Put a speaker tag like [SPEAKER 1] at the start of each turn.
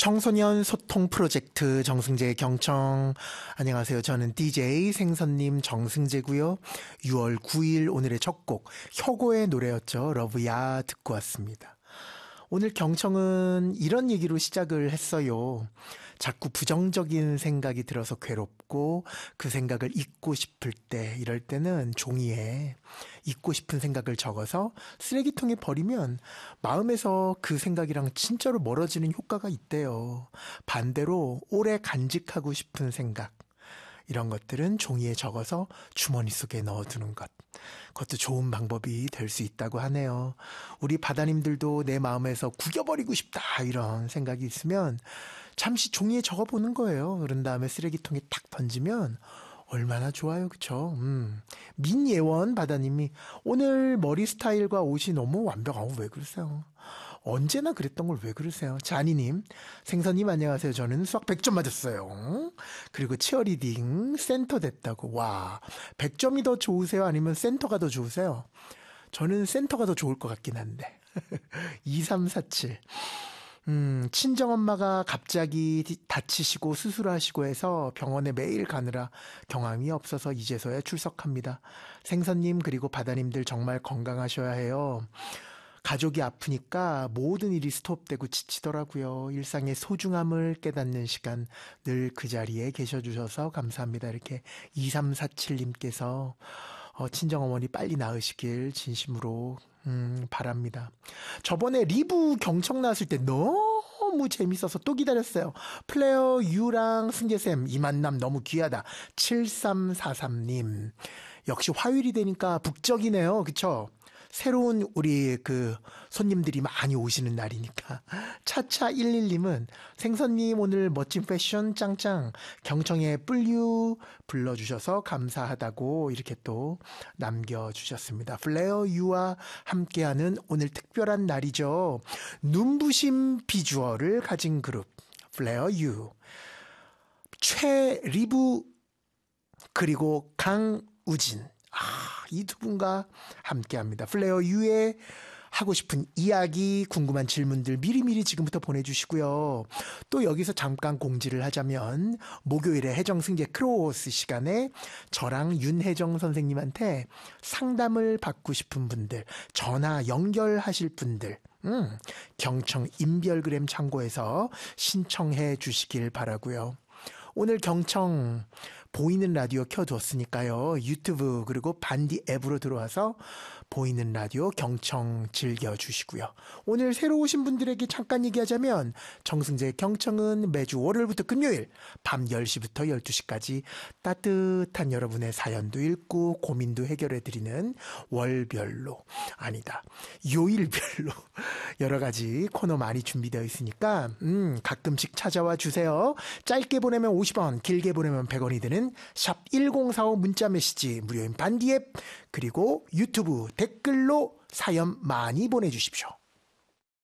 [SPEAKER 1] 청소년 소통 프로젝트 정승재 경청. 안녕하세요. 저는 DJ 생선님 정승재고요. 6월 9일 오늘의 첫 곡 혁오의 노래였죠. 러브야 듣고 왔습니다. 오늘 경청은 이런 얘기로 시작을 했어요. 자꾸 부정적인 생각이 들어서 괴롭고 그 생각을 잊고 싶을 때, 이럴 때는 종이에 잊고 싶은 생각을 적어서 쓰레기통에 버리면 마음에서 그 생각이랑 진짜로 멀어지는 효과가 있대요. 반대로 오래 간직하고 싶은 생각, 이런 것들은 종이에 적어서 주머니 속에 넣어두는 것, 그것도 좋은 방법이 될 수 있다고 하네요. 우리 바다님들도 내 마음에서 구겨버리고 싶다 이런 생각이 있으면 잠시 종이에 적어보는 거예요. 그런 다음에 쓰레기통에 탁 던지면 얼마나 좋아요, 그쵸? 민예원 바다님이 오늘 머리 스타일과 옷이 너무 완벽하고 왜 그러세요? 언제나 그랬던 걸 왜 그러세요? 자니님, 생선님 안녕하세요. 저는 수학 100점 맞았어요. 그리고 치어리딩 센터 됐다고. 와, 100점이 더 좋으세요? 아니면 센터가 더 좋으세요? 저는 센터가 더 좋을 것 같긴 한데. 2347. 친정엄마가 갑자기 다치시고 수술하시고 해서 병원에 매일 가느라 경험이 없어서 이제서야 출석합니다. 생선님 그리고 바다님들 정말 건강하셔야 해요. 가족이 아프니까 모든 일이 스톱되고 지치더라고요. 일상의 소중함을 깨닫는 시간 늘 그 자리에 계셔주셔서 감사합니다. 이렇게 2347님께서 친정어머니 빨리 나으시길 진심으로 바랍니다. 저번에 리브 경청 나왔을 때 너무 재밌어서 또 기다렸어요. 플레어 유랑 승재쌤 이 만남 너무 귀하다. 7343님 역시 화요일이 되니까 북적이네요. 그쵸? 새로운 우리 손님들이 많이 오시는 날이니까. 차차11님은 생선님 오늘 멋진 패션 짱짱 경청에 뿔유 불러주셔서 감사하다고 이렇게 또 남겨주셨습니다. 플레어 유와 함께하는 오늘 특별한 날이죠. 눈부신 비주얼을 가진 그룹 플레어 유, 최리브 그리고 강우진, 이 두 분과 함께합니다. 플레어 유의 하고 싶은 이야기, 궁금한 질문들 미리미리 지금부터 보내주시고요. 또 여기서 잠깐 공지를 하자면 목요일에 혜정승재 크로스 시간에 저랑 윤혜정 선생님한테 상담을 받고 싶은 분들, 전화 연결하실 분들, 경청 인별그램 참고해서 신청해 주시길 바라고요. 오늘 경청 보이는 라디오 켜뒀으니까요. 유튜브 그리고 반디 앱으로 들어와서 보이는 라디오 경청 즐겨주시고요. 오늘 새로 오신 분들에게 잠깐 얘기하자면 정승재 경청은 매주 월요일부터 금요일 밤 10시부터 12시까지 따뜻한 여러분의 사연도 읽고 고민도 해결해드리는 월별로, 아니다, 요일별로 여러 가지 코너 많이 준비되어 있으니까 가끔씩 찾아와 주세요. 짧게 보내면 50원, 길게 보내면 100원이 되는 샵 1045 문자 메시지, 무료인 반디 앱, 그리고 유튜브 댓글로 사연 많이 보내주십시오.